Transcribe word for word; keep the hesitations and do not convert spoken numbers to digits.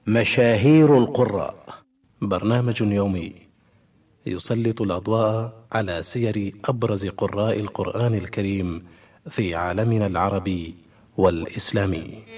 مشاهير القراء، برنامج يومي يسلط الأضواء على سير أبرز قراء القرآن الكريم في عالمنا العربي والإسلامي.